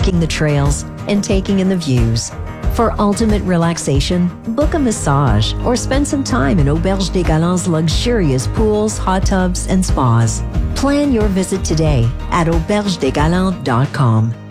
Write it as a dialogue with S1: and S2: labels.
S1: walking the trails, and taking in the views. For ultimate relaxation, book a massage or spend some time in Auberge des Galants' luxurious pools, hot tubs, and spas. Plan your visit today at aubergedesgalants.com.